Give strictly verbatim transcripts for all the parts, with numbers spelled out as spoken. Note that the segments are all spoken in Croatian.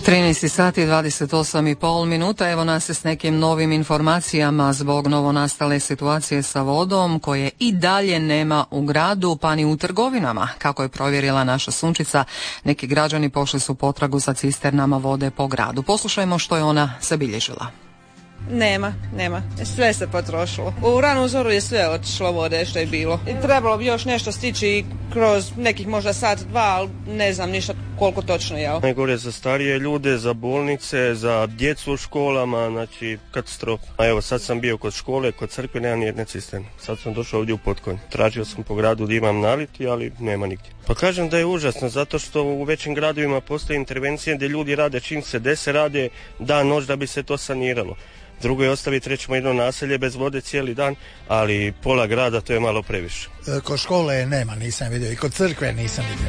trinaest sati i dvadeset osam i pol minuta. Evo nas s nekim novim informacijama zbog novonastale situacije sa vodom koje i dalje nema u gradu pa ni u trgovinama. Kako je provjerila naša Sunčica, neki građani pošli su potragu za cisternama vode po gradu. Poslušajmo što je ona zabilježila. Nema, nema. Sve se potrošilo. U ranu zoru je sve otišlo vode što je bilo. I trebalo bi još nešto stići kroz nekih možda sat, dva, ali ne znam ništa koliko točno je. Najgore za starije ljude, za bolnice, za djecu u školama, znači katastrofa. A evo sad sam bio kod škole, kod crkve, nema ni jedne cisterne. Sad sam došao ovdje u Potkonj. Tražio sam po gradu da imam naliti, ali nema nigdje. Pa kažem da je užasno, zato što u većim gradovima postoje intervencije gdje ljudi rade čim se dese, rade dan, noć da bi se to saniralo. Drugo je ostaviti recimo jedno naselje bez vode cijeli dan, ali pola grada to je malo previše. Kod škole nema, nisam vidio, i kod crkve nisam vidio.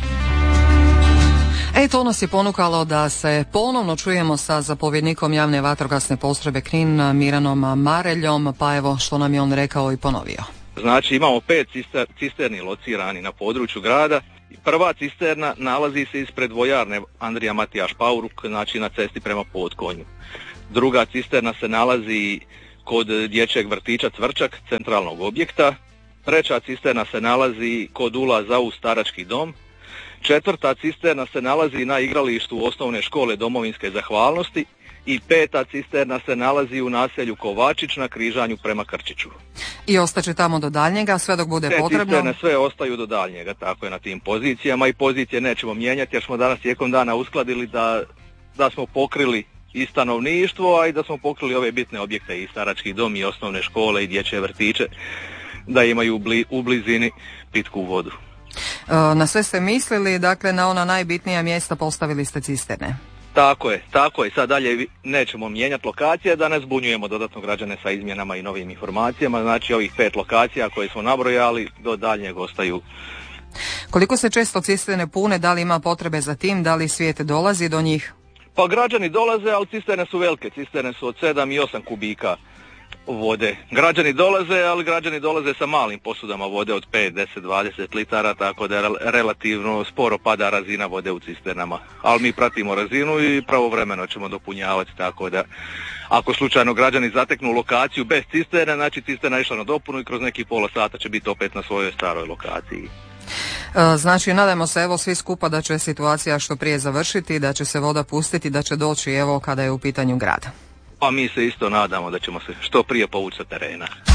E, to nas je ponukalo da se ponovno čujemo sa zapovjednikom javne vatrogasne postrojbe Knin, Miranom Mareljom, pa evo što nam je on rekao i ponovio. Znači imamo pet cister, cisterni locirani na području grada. Prva cisterna nalazi se ispred vojarne Andrija Matijaš Pauruk, znači na cesti prema Potkonju. Druga cisterna se nalazi kod dječjeg vrtića Cvrčak, centralnog objekta. Treća cisterna se nalazi kod ulaza u starački dom. Četvrta cisterna se nalazi na igralištu osnovne škole Domovinske zahvalnosti. I peta cisterna se nalazi u naselju Kovačić na križanju prema Krčiću. I ostaće tamo do daljnjega, sve dok bude Te potrebno? Te cisterne sve ostaju do daljnjega, tako je, na tim pozicijama, i pozicije nećemo mijenjati jer smo danas tijekom dana uskladili da, da smo pokrili i stanovništvo, a i da smo pokrili ove bitne objekte, i starački dom, i osnovne škole, i dječje vrtiće, da imaju bli, u blizini pitku vodu. Na sve ste mislili, dakle na ona najbitnija mjesta postavili ste cisterne? Tako je, tako je. Sad dalje nećemo mijenjati lokacije da ne zbunjujemo dodatno građane sa izmjenama i novim informacijama. Znači ovih pet lokacija koje smo nabrojali do daljnjeg ostaju. Koliko se često cisterne pune, da li ima potrebe za tim, da li svijet dolazi do njih? Pa građani dolaze, ali cisterne su velike. Cisterne su od sedam i osam kubika vode. Građani dolaze, ali građani dolaze sa malim posudama vode od pet, deset, dvadeset litara, tako da relativno sporo pada razina vode u cisternama. Ali mi pratimo razinu i pravovremeno ćemo dopunjavati, tako da ako slučajno građani zateknu lokaciju bez cisterne, znači cisterna išla na dopunu i kroz neki pola sata će biti opet na svojoj staroj lokaciji. Znači, nadajmo se evo svi skupa da će situacija što prije završiti, da će se voda pustiti, da će doći evo kada je u pitanju grad. Pa mi se isto nadamo da ćemo se što prije povući sa terena.